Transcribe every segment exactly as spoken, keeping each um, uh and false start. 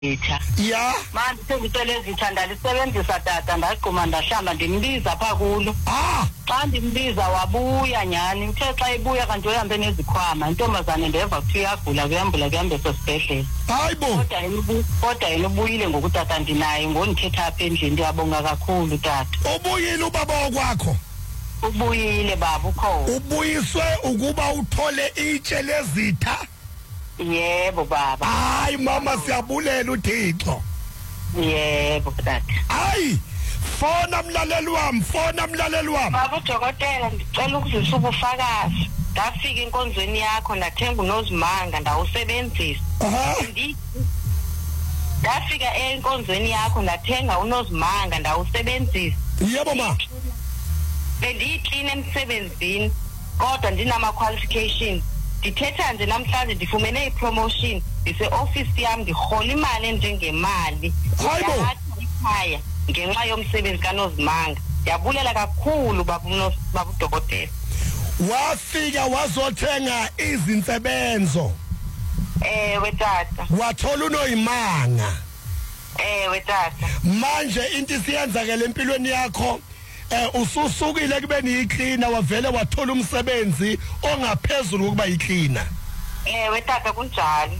Yeah. Manje sengicela ezithanda lisebenzisa tata ndaqhuma ndahlamba ndimbiza pha kulo. Ah, xa ndimbiza wabuya nyani uthe xa ibuya kanti uhambe nezikhwama intombazane ndeva kuthi iyagula kuyambula kuhambe sesibhedlela. Hayibo. Kodwa yena kodwa yena ubuyile ngokutata ndinaye ngondithetha apha endlini ndiyabonga kakhulu tata. Ubuyile ubaba wakwakho. Ubuyile baba ukho. Ubuyiswe ukuba uthole itshe lezitha. Yebo baba. Hayi mama siyabulela uThixo. Yebo tata. Hayi fona mlaleli wami, fona mlaleli wami. Baba udokotela ngicela ukuzisa ubufakazi. Ngafika enkonzweni yakho ndathenga unozimanga ndawusebenzisa. Aha. Ngafika enkonzweni yakho ndathenga unozimanga ndawusebenzisa. Yebo ma. Bendiyiclean emsebenzini kodwa ndinama qualifications. Ndithetha nje namhlanje ndifumene ipromotion ndise office yami ngihola imali enjengemali. Hayibo. Ekhaya ngenxa yomsebenzi kaNozimanga. Ndiyabulela kakhulu baba baba udokotela. Wafika wazothenga izinsebenzo. Ewe tata. Wathola unoyimanga. Ewe tata. Manje into isiyenzakele empilweni yakho eh ususukile kube niyiklina wavele wathola umsebenzi ongaphezulu ukuba yiklina. Ewe tata kunjalo.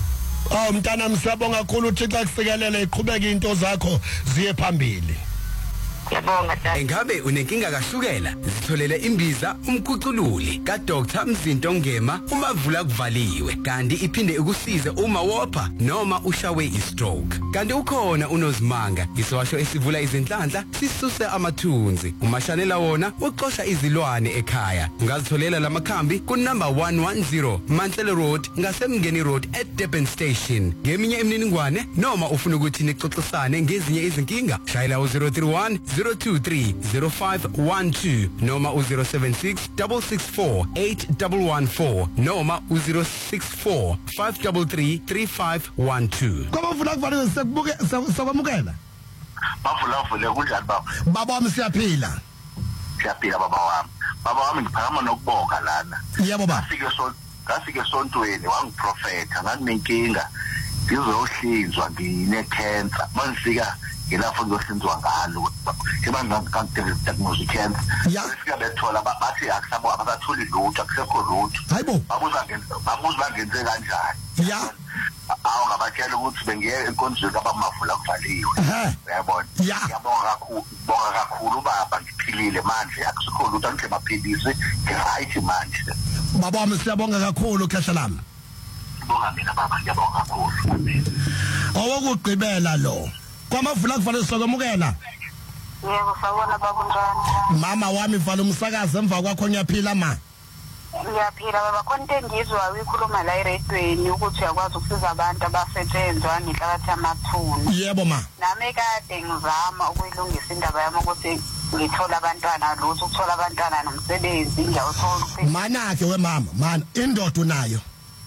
Oh mntana msabonga kakhulu uThixo akusikelele iqhubeka into zakho ziye phambili. Ngiyabonga tata. Engabe unenkinga kashukela? Zitholele imbiza umkhucululi ka Doctor Mzinto Ngema umavula kuvaliwe. Kanti iphinde ukusize uma wopha noma ushawe istroke. Kanti ukhona unozimanga iswasho esivula izinhlanhla sisuse amathunzi. Umashanela wona uqosha izilwane ekhaya. Ungazitholela lamakhambi ku number one ten Mantle Road ngasemngeni Road at Durban Station. Ngeminye imininingwane noma ufuna ukuthi nixoxisane ngezinye izinkinga shayela u zero three one zero two three zero five one two noma u zero seven six six six four eight one one four noma u zero six four five three three three five one two. Ngoba ufuna kufanele sekubuke sokwamukela. Bavula vule kunjani baba? Baba wami siyaphila. Siyaphila baba wami. Baba wami ngiphakama nokubonga lana. Yebo baba. Ngafike so ngafike esontweni wangiprofeta nganginenkinga ngizohlinzwa ngine cancer. Mangifika ngilapho ngiyohlinzwa ngalo. Kemanje ngangdiagnose cancer. Sifika bethola bathi akusabo abasathuli lutho akusekho lutho. Hayibo. Babuza ngenze babuza bangenze kanjani. Ya. Awu ngabatshela ukuthi bengiye enkonzweni kabamavula kuvaliwe. Uyabona? Ngiyabonga kakhulu, ngibonga kakhulu baba ngiphilile manje akusekho lutho angike maphilisi ngiright manje. Baba wami siyabonga kakhulu khehla lami. Ngibonga mina baba ngiyabonga kakhulu. Awokugqibela lo. Kwamavula kufanele sokwamukela. Yebo sawona baba njani? Mama wami vala umsakazo emva kwakho ngiyaphila ma. Ngiyaphila baba konke engizwa uyikhuluma la eradweni ukuthi uyakwazi ukusiza abantu abasetshenzwa ngenhlabathi yamathuna. Yebo ma. Nami kade ngizama ukuyilungisa indaba yami ukuthi ngithola abantwana lutho ukuthola abantwana nomsebenzi ngiyawuthola ukuthi mana ke we mama mana indoda unayo.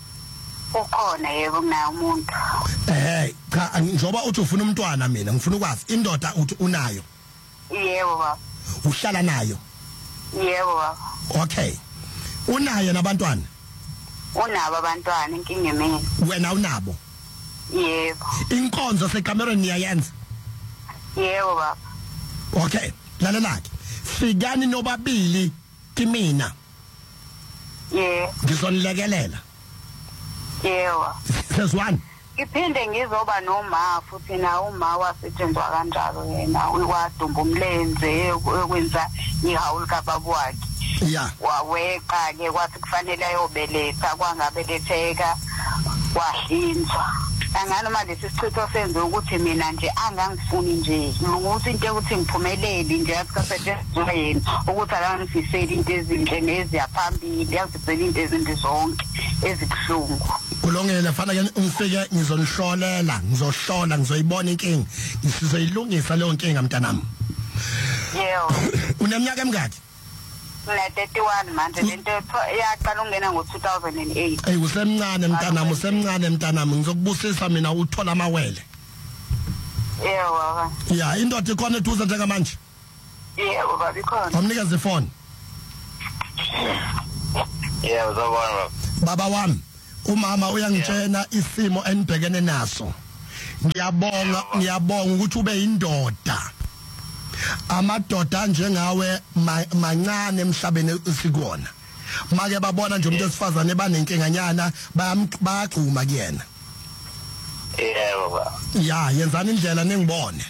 Ukhona yebo kunayo umuntu. Eh cha njoba uthi ufuna umntwana mina ngifuna ukwazi indoda uthi unayo. Yebo baba. Uhlala nayo. Yebo baba. Okay. Unayo nabantwana? Unabo abantwana inkinga emini. Wena unabo? Yebo. Inkonzo seCameron niyayenza? Yebo baba. Okay, lalelake. Fikani nobabili kimina. Yebo. Ngizonilekelela. Yebo. Sesone. Iphinde ngizoba noma futhi na uma wasetshenzwa kanjalo yena uywadumba umlenze ukwenza ihawuli kababa wakhe. Yeah. Waweqa ke kwathi kufanele ayobeletha kwangabeletheka wahlinzwa. Angani manje sisichitho senze ukuthi mina nje angangifuni nje ukuthi into ukuthi ngiphumelele nje akusetshenzwe yena ukuthi akangifiseli into ezinhle neziyaphambili yakuzela into ezindi zonke ezikuhlungu. Kulongela fana ke ungifike ngizonihlolela ngizohlola ngizoyibona inkinga ngisizoyilungisa leyo nkinga mntanami. Yebo. Uneminyaka emingaki? Mina thirty-one manje lento yaqala ungena ngo two thousand eight. Hey usemncane mntanami usemncane mntanami ngizokubusisa mina uthola amawele. Yebo baba. Yeah indoda ikhona eduze njengamanje. Yebo baba ikhona. Amnikeze ifoni. Yebo zabona baba wami umama uyangitshena isimo enibhekene naso ngiyabonga ngiyabonga ukuthi ube indoda amadoda njengawe mancane emhlabeni sikona make babona nje umuntu esifazane banenkinganyana bayagcuma kuyena yebo baba ya yenzani indlela ningibone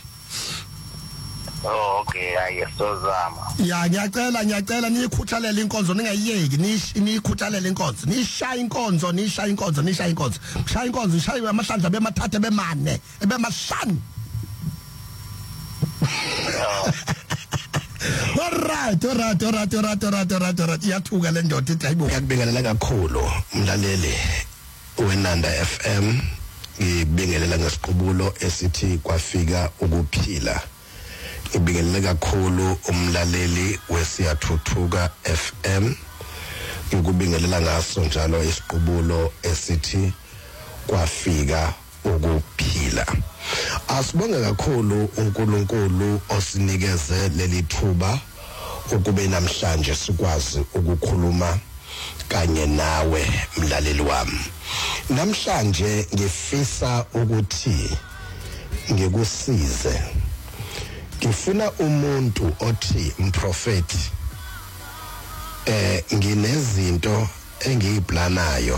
oh okay ayesozama ya ngiyacela ngiyacela niyikhuthalele inkonzo ningayiyeki niyikhuthalele inkonzo nishaya inkonzo nishaya inkonzo nishaya inkonzo shaya inkonzo shaya amahlandla bemathathe bemane ebemahlanu Alright, alright, alright, alright, alright, alright, alright. Iyathuka le ndoda ithi hayibo. Ngiyakubingelela kakhulu umlaleli weNanda F M. Ngibingelela ngesiqubulo esithi kwafika ukuphila. Ngibingelela kakhulu umlaleli weSiyathuthuka F M. Ngikubingelela ngaso njalo isiqubulo esithi kwafika ukuphila. Asibonge kakhulu uNkulunkulu osinikeze leli thuba ukube namhlanje sikwazi ukukhuluma kanye nawe mlaleli wami. Namhlanje ngifisa ukuthi ngikusize. Ngifuna umuntu othi umprofeti eh nginezinto engiyiplanayo.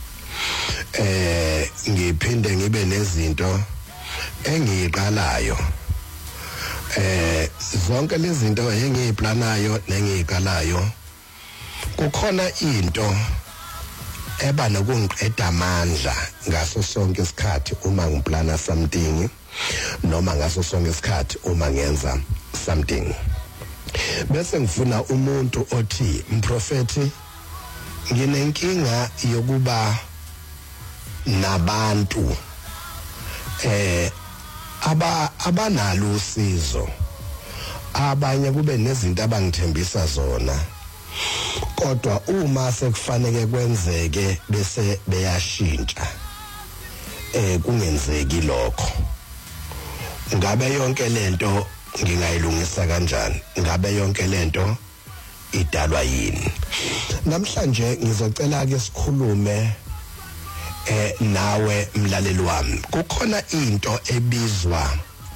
Eh ngiphinde ngibe nezinto engiyiqalayo eh zonke lezi zinto engiyiplanayo nengiyiqalayo kukhona into eba nokungiqeda amandla ngaso sonke isikhathi uma ngiplana something noma ngaso sonke isikhathi uma ngenza something bese ngifuna umuntu othi umprofeti nginenkinga yokuba nabantu eh aba abanalo usizo abanye kube nezinto abangithembisa zona kodwa uma sekufanele kwenzeke bese beyashintsha eh kungenzeki lokho ngabe yonke lento ngingayilungisa kanjani ngabe yonke lento idalwa yini namhlanje ngizocela ke sikhulume eh nawe mlaleli wami kukhona into ebizwa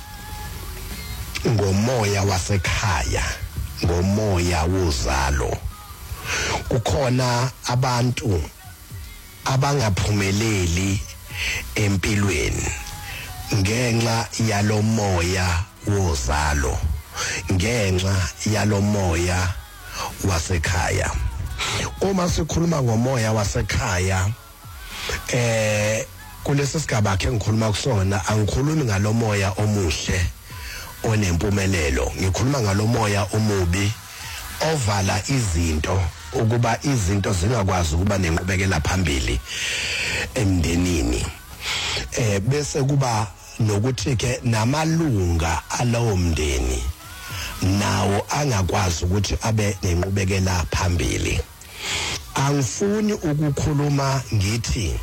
ngomoya wasekhaya ngomoya wozalo kukhona abantu abangaphumeleli empilweni ngenxa yalomoya wozalo ngenxa yalomoya wasekhaya uma sikhuluma ngomoya wasekhaya eh kulesi sigaba ke ngikhuluma kusona angikhulumi ngalomoya omuhle onempumelelo ngikhuluma ngalomoya omubi ovala izinto ukuba izinto zingakwazi ukuba nenqubekela phambili emndenini eh bese kuba nokuthi ke namalunga alowo mndeni nawo angakwazi ukuthi abe nenqubekela phambili angifuni ukukhuluma ngithi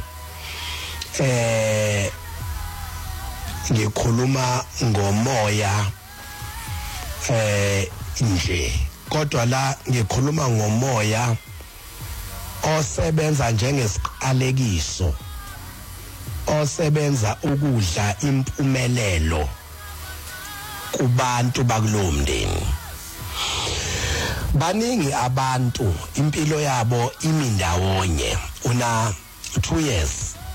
eh ngikhuluma ngomoya eh nje kodwa la ngikhuluma ngomoya osebenza njengesiqalekiso osebenza ukudla impumelelo kubantu bakulomndeni baningi abantu impilo yabo imindawonye una two years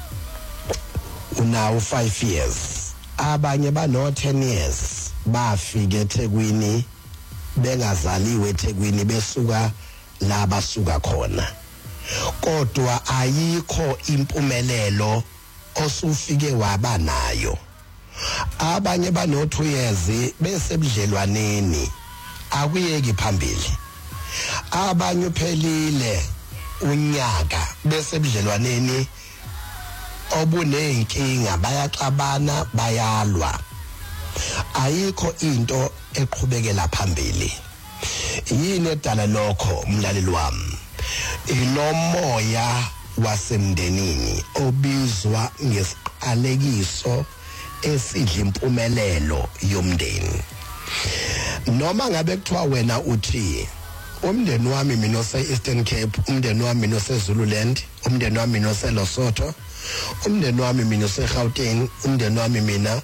una five years abanye bano ten years bafika eThekwini bengazaliwe eThekwini besuka la basuka khona kodwa ayikho impumelelo osufike waba nayo abanye bano two years bese budlelwaneni akuyeki phambili abanye uphelile unyaka bese budlelwaneni obunenkinga bayaxabana bayalwa ayikho into eqhubekela phambili yini edala lokho mlaleli wami inomoya wasemndenini obizwa ngesiqalekiso esidla impumelelo yomndeni noma ngabe kuthiwa wena uthi umndeni wami mina ose Eastern Cape umndeni wami mina ose Zululand umndeni wami mina ose Lesotho umndeni wami mina useGauteng umndeni wami mina